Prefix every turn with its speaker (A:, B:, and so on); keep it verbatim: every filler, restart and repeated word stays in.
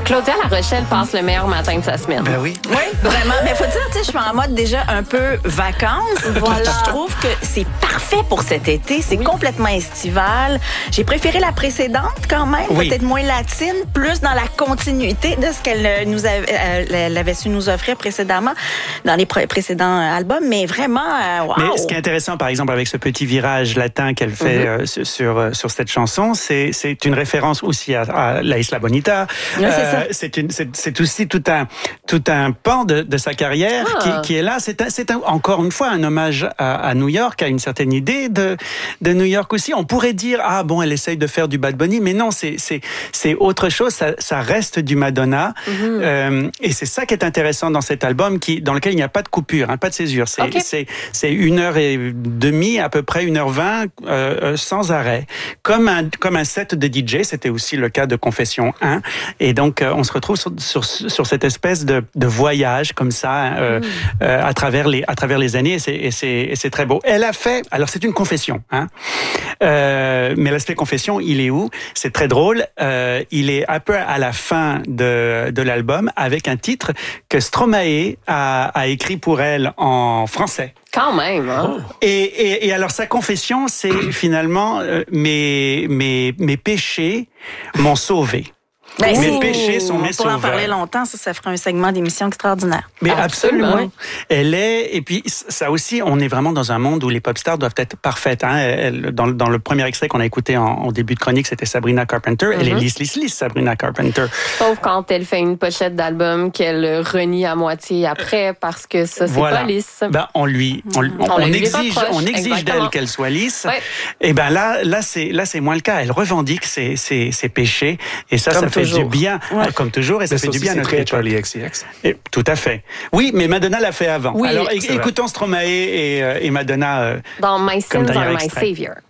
A: Claudia La Rochelle passe le meilleur matin de sa semaine.
B: Ben oui.
C: Oui, vraiment. Mais faut dire, tu sais, je suis en mode déjà un peu vacances. Voilà. Je trouve que c'est parfait pour cet été. C'est oui. complètement estival. J'ai préféré la précédente quand même, oui. peut-être moins latine, plus dans la continuité de ce qu'elle nous avait, elle avait su nous offrir précédemment dans les pré- précédents albums. Mais vraiment, euh, wow.
B: Mais ce qui est intéressant, par exemple, avec ce petit virage latin qu'elle fait mm-hmm. euh, sur sur cette chanson, c'est c'est une référence aussi à, à La Isla Bonita.
C: Oui, c'est euh, ça.
B: C'est une c'est, c'est aussi tout un tout un pan de, de sa carrière ah. qui, qui est là. C'est un, c'est un, encore une fois un hommage à, à New York, à une certaine idée de de New York aussi. On pourrait dire ah bon, elle essaye de faire du Bad Bunny, mais non, c'est c'est c'est autre chose. Ça, ça reste du Madonna mm-hmm. euh, et c'est ça qui est intéressant dans cet album, qui dans lequel il n'y a pas de coupure, hein, pas de césure. C'est okay. c'est c'est une heure et demie à peu près, une heure vingt euh, sans arrêt, comme un comme un set de D J. C'était aussi le cas de Confession un, et donc euh, on se retrouve sur, sur sur cette espèce de de voyage comme ça euh, mm. euh, à travers les à travers les années, et c'est et c'est et c'est très beau. Elle a fait, alors c'est une confession, hein, euh, mais l'aspect confession, il est où? C'est très drôle. Euh, il est un peu à la fin de de l'album avec un titre que Stromae a a écrit pour elle en français.
A: Quand même, hein?
B: Oh. Et, et, et alors sa confession, c'est finalement euh, mes mes mes péchés m'ont sauvé.
C: Ben,
B: mes
C: oh,
B: péchés sont mes sauveurs.
C: On pourrait en parler longtemps, ça, ça ferait un segment d'émission extraordinaire.
B: Mais absolument.
A: absolument.
B: Elle est, et puis ça aussi, on est vraiment dans un monde où les pop stars doivent être parfaites. Hein. Elle, dans, dans le premier extrait qu'on a écouté en, en début de chronique, c'était Sabrina Carpenter. Mm-hmm. Elle est lisse, lisse, lisse, Sabrina Carpenter.
A: Sauf quand elle fait une pochette d'album qu'elle renie à moitié après, parce que ça, c'est
B: voilà.
A: pas lisse.
B: Ben, on lui, on, on, on, on exige, on exige d'elle qu'elle soit lisse. Ouais. Et ben là, là, c'est, là, c'est moins le cas. Elle revendique ses, ses, ses péchés, et ça,
C: Comme
B: ça fait
C: toujours.
B: du bien. Ouais. Comme toujours, et ça
D: mais
B: fait
D: ça
B: du bien à notre époque.
D: Charlie X C X.
B: Et, tout à fait. Oui, mais Madonna l'a fait avant.
A: Oui,
B: alors, écoutons Stromae et, et Madonna.
A: Dans My Sins Are My Savior.